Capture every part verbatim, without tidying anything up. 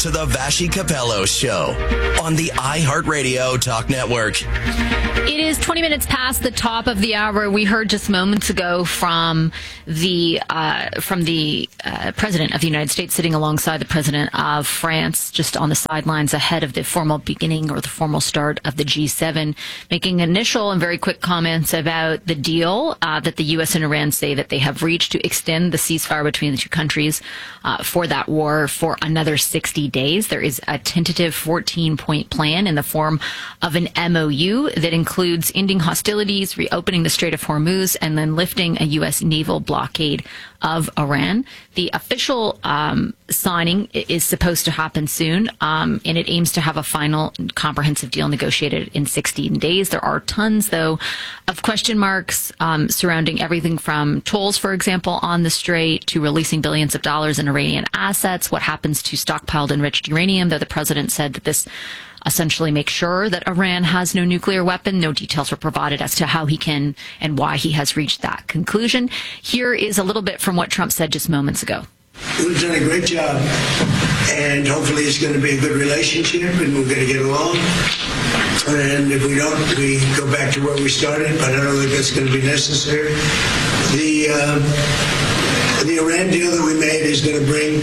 to the Vassy Capello Show on the iHeartRadio Talk Network. It is twenty minutes past the top of the hour. We heard just moments ago from the uh, from the uh, President of the United States sitting alongside the President of France, just on the sidelines ahead of the formal beginning or the formal start of the G seven, making initial and very quick comments about the deal uh, that the U S and Iran say that they have reached to extend the ceasefire between the two countries uh, for that war for another sixty days. There is a tentative fourteen-point plan in the form of an M O U that includes includes ending hostilities, reopening the Strait of Hormuz, and then lifting a U S naval blockade of Iran. The official um, signing is supposed to happen soon, um, and it aims to have a final comprehensive deal negotiated in sixteen days. There are tons, though, of question marks um, surrounding everything from tolls, for example, on the Strait to releasing billions of dollars in Iranian assets. What happens to stockpiled enriched uranium, though the president said that this essentially make sure that Iran has no nuclear weapon. No details were provided as to how he can and why he has reached that conclusion. Here is a little bit from what Trump said just moments ago. We've done a great job, and hopefully it's going to be a good relationship, and we're going to get along. And if we don't, we go back to where we started, but I don't think that's going to be necessary. The, uh, the Iran deal that we made is going to bring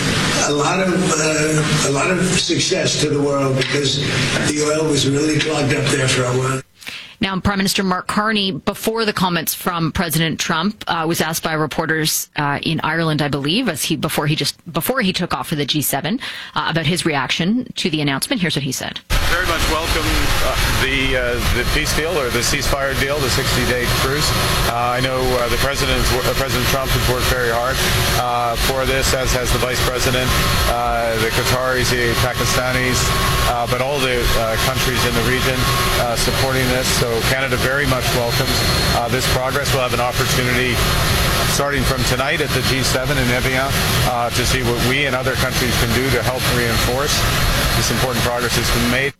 a lot of uh, a lot of success to the world because the oil was really clogged up there for a while. Now, Prime Minister Mark Carney, before the comments from President Trump, uh, was asked by reporters uh, in Ireland, I believe, as he before he just before he took off for the G seven, uh, about his reaction to the announcement. Here's what he said. Very much welcome uh, the uh, the peace deal or the ceasefire deal, the sixty-day truce. Uh, I know uh, the president, uh, President Trump, has worked very hard uh, for this, as has the vice president, uh, the Qataris, the Pakistanis, uh, but all the uh, countries in the region uh, supporting this. So Canada very much welcomes uh, this progress. We'll have an opportunity starting from tonight at the G seven in Evian uh, to see what we and other countries can do to help reinforce this important progress that's been made.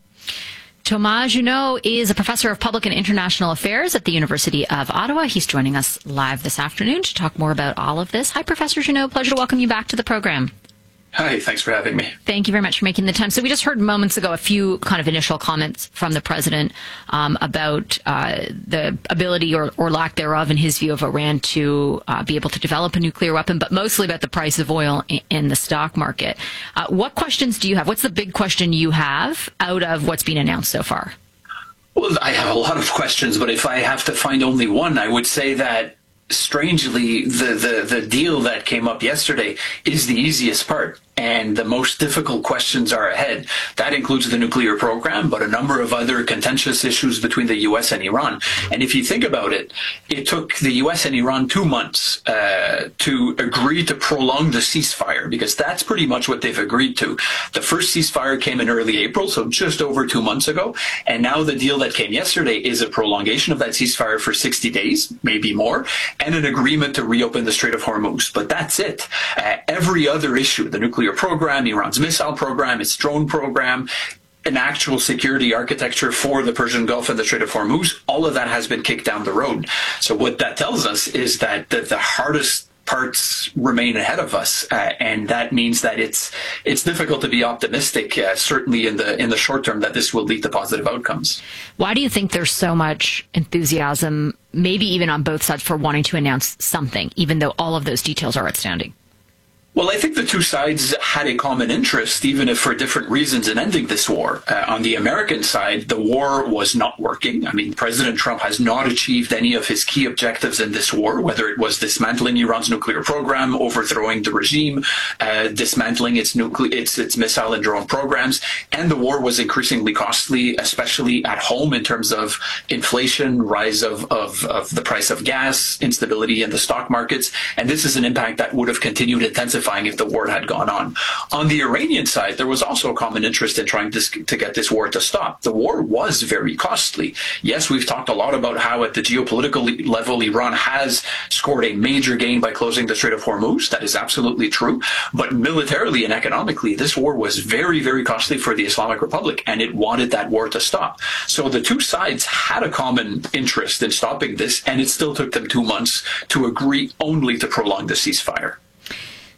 Thomas Junot is a professor of public and international affairs at the University of Ottawa. He's joining us live this afternoon to talk more about all of this. Hi, Professor Junot. Pleasure to welcome you back to the program. Hi, thanks for having me. Thank you very much for making the time. So we just heard moments ago a few kind of initial comments from the president um, about uh, the ability or, or lack thereof, in his view, of Iran to uh, be able to develop a nuclear weapon, but mostly about the price of oil in, in the stock market. Uh, what questions do you have? What's the big question you have out of what's been announced so far? Well, I have a lot of questions, but if I have to find only one, I would say that strangely, the, the, the deal that came up yesterday is the easiest part. And the most difficult questions are ahead. That includes the nuclear program, but a number of other contentious issues between the U S and Iran. And if you think about it, it took the U S and Iran two months uh, to agree to prolong the ceasefire, because that's pretty much what they've agreed to. The first ceasefire came in early April, so just over two months ago. And now the deal that came yesterday is a prolongation of that ceasefire for sixty days, maybe more, and an agreement to reopen the Strait of Hormuz. But that's it. Uh, every other issue, the nuclear program, Iran's missile program, its drone program, an actual security architecture for the Persian Gulf and the Strait of Hormuz, all of that has been kicked down the road. So what that tells us is that the, the hardest parts remain ahead of us, uh, and that means that it's it's difficult to be optimistic, uh, certainly in the in the short term, that this will lead to positive outcomes. Why do you think there's so much enthusiasm, maybe even on both sides, for wanting to announce something, even though all of those details are outstanding? Well, I think the two sides had a common interest, even if for different reasons, in ending this war. Uh, on the American side, the war was not working. I mean, President Trump has not achieved any of his key objectives in this war, whether it was dismantling Iran's nuclear program, overthrowing the regime, uh, dismantling its, nucle- its, its missile and drone programs. And the war was increasingly costly, especially at home, in terms of inflation, rise of, of, of the price of gas, instability in the stock markets. And this is an impact that would have continued intensifying if the war had gone on. On the Iranian side, there was also a common interest in trying to, to get this war to stop. The war was very costly. Yes, we've talked a lot about how at the geopolitical level, Iran has scored a major gain by closing the Strait of Hormuz. That is absolutely true. But militarily and economically, this war was very, very costly for the Islamic Republic, and it wanted that war to stop. So the two sides had a common interest in stopping this, and it still took them two months to agree only to prolong the ceasefire.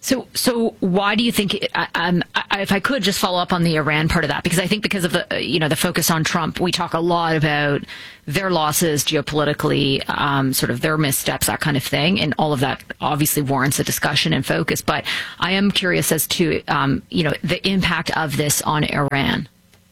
So, so why do you think? It, I, um, I, if I could just follow up on the Iran part of that, because I think because of the you know the focus on Trump, we talk a lot about their losses geopolitically, um, sort of their missteps, that kind of thing, and all of that obviously warrants a discussion and focus. But I am curious as to um, you know the impact of this on Iran.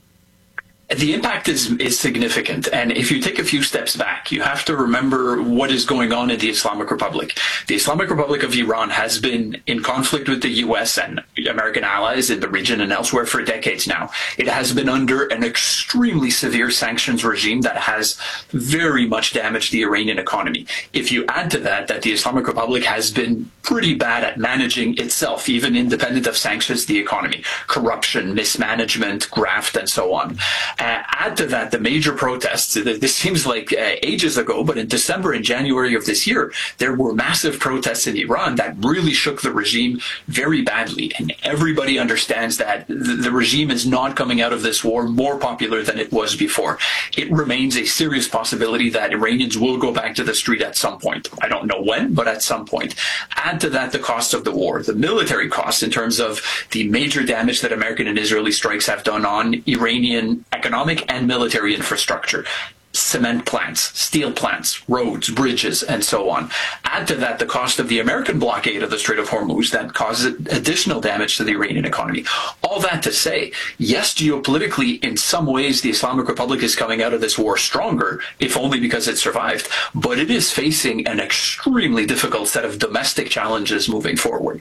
The impact is, is significant. And if you take a few steps back, you have to remember what is going on in the Islamic Republic. The Islamic Republic of Iran has been in conflict with the U S and American allies in the region and elsewhere for decades now. It has been under an extremely severe sanctions regime that has very much damaged the Iranian economy. If you add to that that the Islamic Republic has been pretty bad at managing itself, even independent of sanctions, the economy, corruption, mismanagement, graft, and so on. Uh, add to that the major protests. This seems like uh, ages ago, but in December and January of this year, there were massive protests in Iran that really shook the regime very badly. And everybody understands that the, the regime is not coming out of this war more popular than it was before. It remains a serious possibility that Iranians will go back to the street at some point. I don't know when, but at some point. Add to that the cost of the war, the military costs in terms of the major damage that American and Israeli strikes have done on Iranian economic and military infrastructure, cement plants, steel plants, roads, bridges, and so on. Add to that the cost of the American blockade of the Strait of Hormuz that causes additional damage to the Iranian economy. All that to say, yes, geopolitically, in some ways, the Islamic Republic is coming out of this war stronger, if only because it survived, but it is facing an extremely difficult set of domestic challenges moving forward.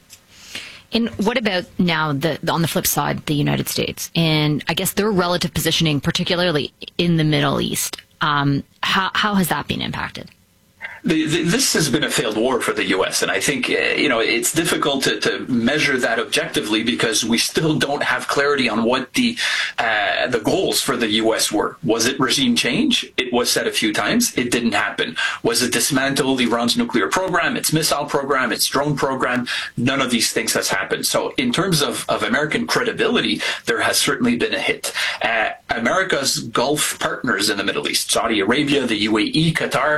And what about now, the, on the flip side, the United States? And I guess their relative positioning, particularly in the Middle East, um, how, how has that been impacted? The, the, this has been a failed war for the U S, and I think, uh, you know, it's difficult to, to measure that objectively because we still don't have clarity on what the uh, the goals for the U S were. Was it regime change? It was said a few times. It didn't happen. Was it dismantle Iran's nuclear program, its missile program, its drone program? None of these things has happened. So in terms of, of American credibility, there has certainly been a hit. Uh, America's Gulf partners in the Middle East, Saudi Arabia, the U A E, Qatar,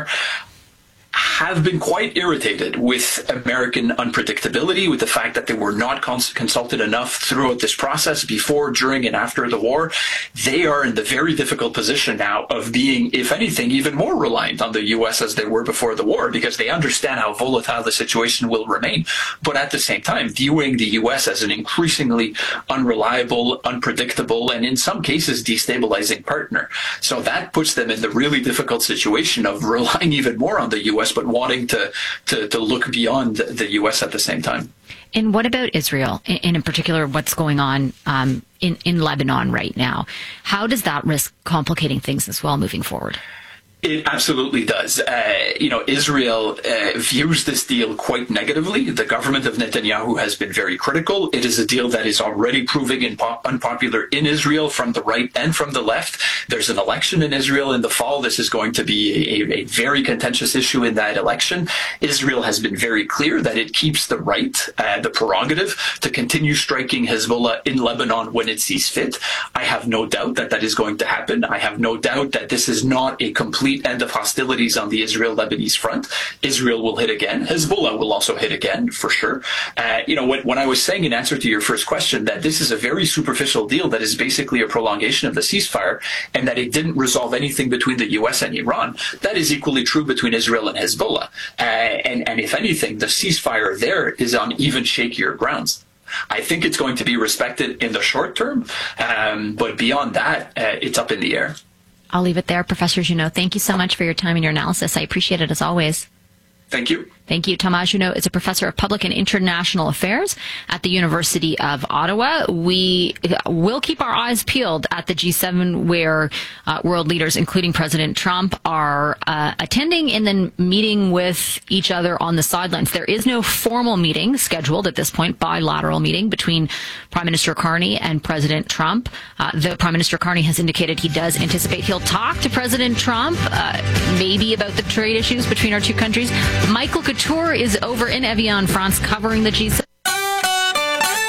have been quite irritated with American unpredictability, with the fact that they were not cons- consulted enough throughout this process before, during, and after the war. They are in the very difficult position now of being, if anything, even more reliant on the U S as they were before the war, because they understand how volatile the situation will remain, but at the same time viewing the U S as an increasingly unreliable, unpredictable, and in some cases destabilizing partner. So that puts them in the really difficult situation of relying even more on the U S, but wanting to, to, to look beyond the U S at the same time. And what about Israel, and in particular what's going on um, in, in Lebanon right now? How does that risk complicating things as well moving forward? It absolutely does. Uh, you know, Israel uh, views this deal quite negatively. The government of Netanyahu has been very critical. It is a deal that is already proving impo- unpopular in Israel from the right and from the left. There's an election in Israel in the fall. This is going to be a, a very contentious issue in that election. Israel has been very clear that it keeps the right, uh, the prerogative to continue striking Hezbollah in Lebanon when it sees fit. I have no doubt that that is going to happen. I have no doubt that this is not a complete end of hostilities on the Israel-Lebanese front. Israel will hit again. Hezbollah will also hit again, for sure. Uh, you know, when, when I was saying in answer to your first question that this is a very superficial deal that is basically a prolongation of the ceasefire and that it didn't resolve anything between the U S and Iran, that is equally true between Israel and Hezbollah. Uh, and, and if anything, the ceasefire there is on even shakier grounds. I think it's going to be respected in the short term, um, but beyond that, uh, it's up in the air. I'll leave it there. Professor Junot, thank you so much for your time and your analysis. I appreciate it as always. Thank you. Thank you. Thomas Junot is a professor of public and international affairs at the University of Ottawa. We will keep our eyes peeled at the G seven, where uh, world leaders, including President Trump, are uh, attending and then meeting with each other on the sidelines. There is no formal meeting scheduled at this point, bilateral meeting between Prime Minister Carney and President Trump. Uh, the Prime Minister Carney has indicated he does anticipate he'll talk to President Trump, uh, maybe about the trade issues between our two countries. Michael Couture is over in Evian, France, covering the G seven.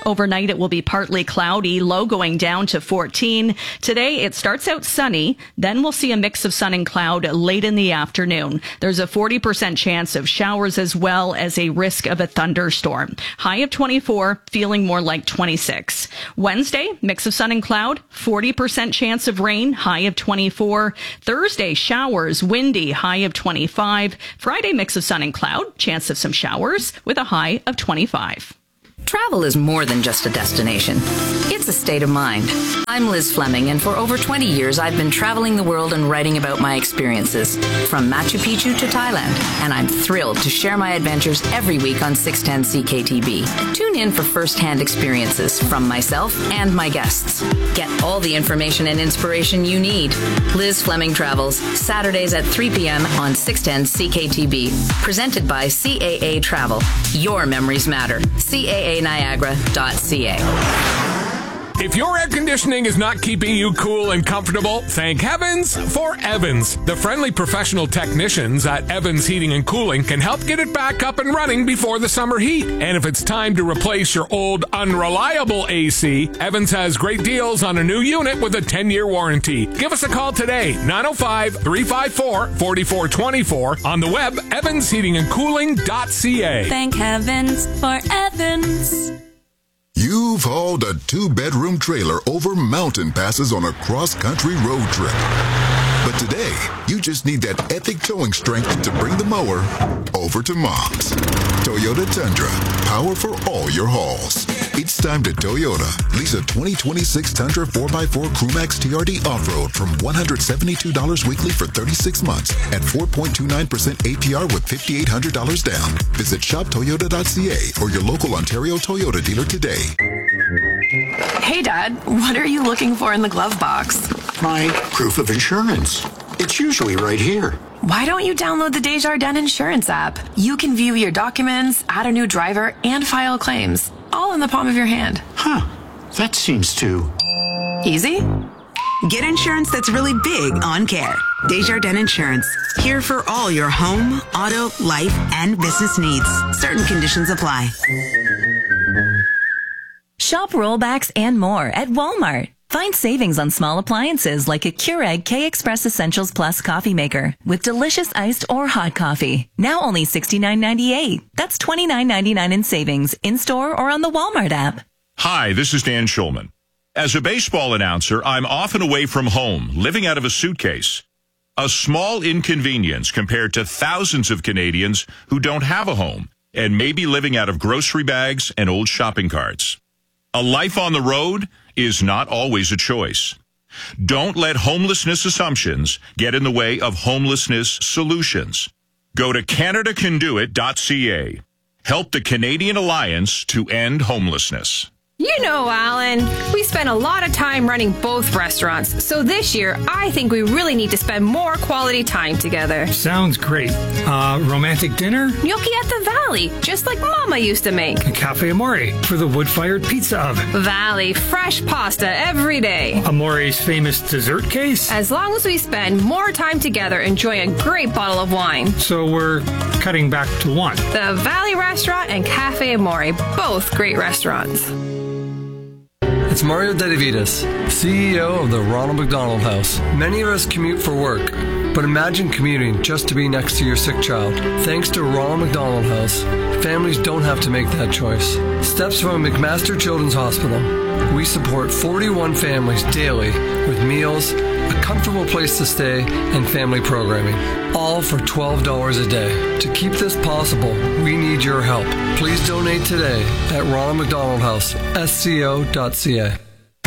Overnight, it will be partly cloudy, low going down to fourteen. Today, it starts out sunny. Then we'll see a mix of sun and cloud late in the afternoon. There's a forty percent chance of showers as well as a risk of a thunderstorm. High of twenty-four, feeling more like twenty-six. Wednesday, mix of sun and cloud, forty percent chance of rain, high of twenty-four. Thursday, showers, windy, high of twenty-five. Friday, mix of sun and cloud, chance of some showers with a high of twenty-five. Travel is more than just a destination. It's a state of mind. I'm Liz Fleming, and for over twenty years, I've been traveling the world and writing about my experiences, from Machu Picchu to Thailand, and I'm thrilled to share my adventures every week on six ten C K T B. Tune in for first-hand experiences from myself and my guests. Get all the information and inspiration you need. Liz Fleming Travels, Saturdays at three p.m. on six ten C K T B. Presented by C A A Travel. Your memories matter. C A A Niagara dot C A. If your air conditioning is not keeping you cool and comfortable, thank heavens for Evans. The friendly professional technicians at Evans Heating and Cooling can help get it back up and running before the summer heat. And if it's time to replace your old unreliable A C, Evans has great deals on a new unit with a ten-year warranty. Give us a call today, nine oh five, three five four, four four two four, on the web, evans heating and cooling dot c a. Thank heavens for Evans. You've hauled a two-bedroom trailer over mountain passes on a cross-country road trip. But today, you just need that epic towing strength to bring the mower over to Mom's. Toyota Tundra, power for all your hauls. It's time to Toyota. Lease a twenty twenty-six Tundra four by four Crewmax T R D Off-Road from one hundred seventy-two dollars weekly for thirty-six months at four point two nine percent A P R with five thousand eight hundred dollars down. Visit shop toyota dot c a or your local Ontario Toyota dealer today. Hey, Dad, what are you looking for in the glove box? My proof of insurance. It's usually right here. Why don't you download the Desjardins Insurance app? You can view your documents, add a new driver, and file claims, all in the palm of your hand. Huh. That seems too... easy? Get insurance that's really big on care. Desjardins Insurance. Here for all your home, auto, life, and business needs. Certain conditions apply. Shop rollbacks and more at Walmart. Find savings on small appliances like a Keurig K-Express Essentials Plus coffee maker with delicious iced or hot coffee. Now only sixty-nine ninety-eight. That's twenty-nine ninety-nine in savings in-store or on the Walmart app. Hi, this is Dan Schulman. As a baseball announcer, I'm often away from home, living out of a suitcase. A small inconvenience compared to thousands of Canadians who don't have a home and may be living out of grocery bags and old shopping carts. A life on the road is not always a choice. Don't let homelessness assumptions get in the way of homelessness solutions. Go to canada can do it dot c a. Help the Canadian Alliance to End Homelessness. You know, Alan, we spend a lot of time running both restaurants, so this year I think we really need to spend more quality time together. Sounds great. Uh, romantic dinner? Gnocchi at the Valley, just like Mama used to make. A Cafe Amore for the wood-fired pizza oven. Valley, fresh pasta every day. Amore's famous dessert case? As long as we spend more time together enjoying a great bottle of wine. So we're cutting back to one. The Valley Restaurant and Cafe Amore, both great restaurants. It's Mario Dedivitas, C E O of the Ronald McDonald House. Many of us commute for work, but imagine commuting just to be next to your sick child. Thanks to Ronald McDonald House, families don't have to make that choice. Steps from McMaster Children's Hospital. We support forty-one families daily with meals, a comfortable place to stay, and family programming, all for twelve dollars a day. To keep this possible, we need your help. Please donate today at Ronald McDonald House, S C O dot C A.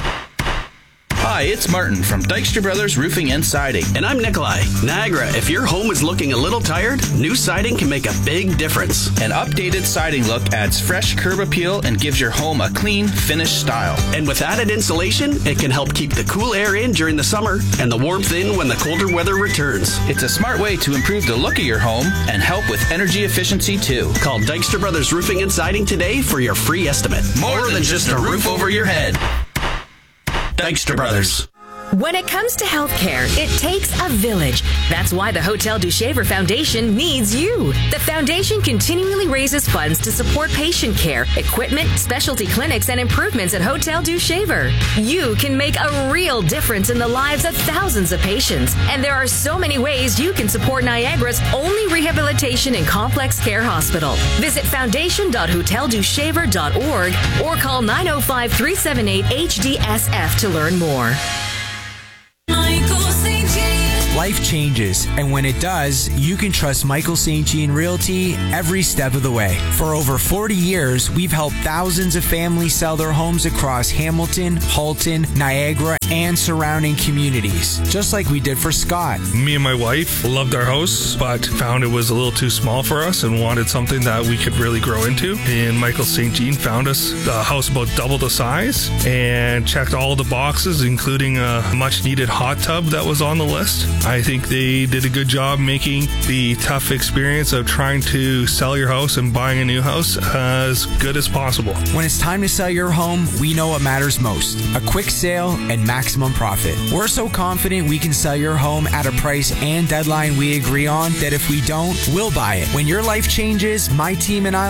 Hi, it's Martin from Dykstra Brothers Roofing and Siding. And I'm Nikolai. Niagara, if your home is looking a little tired, new siding can make a big difference. An updated siding look adds fresh curb appeal and gives your home a clean, finished style. And with added insulation, it can help keep the cool air in during the summer and the warmth in when the colder weather returns. It's a smart way to improve the look of your home and help with energy efficiency too. Call Dykstra Brothers Roofing and Siding today for your free estimate. More, More than, than just a roof over your head. Dykstra Brothers. When it comes to healthcare, it takes a village. That's why the Hotel du Shaver Foundation needs you. The foundation continually raises funds to support patient care, equipment, specialty clinics, and improvements at Hotel du Shaver. You can make a real difference in the lives of thousands of patients, and there are so many ways you can support Niagara's only rehabilitation and complex care hospital. Visit foundation dot hotel du shaver dot org or call nine oh five, three seven eight, H D S F to learn more. Life changes, and when it does, you can trust Michael Saint Jean Realty every step of the way. For over forty years, we've helped thousands of families sell their homes across Hamilton, Halton, Niagara, and surrounding communities, just like we did for Scott. Me and my wife loved our house, but found it was a little too small for us and wanted something that we could really grow into. And Michael Saint Jean found us a house about double the size and checked all the boxes, including a much needed hot tub that was on the list. I think they did a good job making the tough experience of trying to sell your house and buying a new house as good as possible. When it's time to sell your home, we know what matters most: a quick sale and maximum profit. We're so confident we can sell your home at a price and deadline we agree on that if we don't, we'll buy it. When your life changes, my team and I